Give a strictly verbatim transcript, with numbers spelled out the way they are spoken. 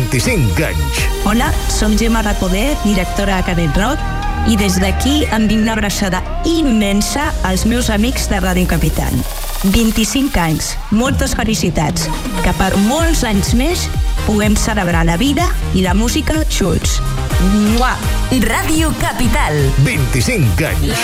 vint-i-cinc anys. Hola, som Gemma Recoder, directora de Canet Rock, i des d'aquí em dic una abraçada immensa als meus amics de Ràdio Capital. vint-i-cinc anys, moltes felicitats, que per molts anys més puguem celebrar la vida i la música junts. Mua! Ràdio Capital. vint-i-cinc anys.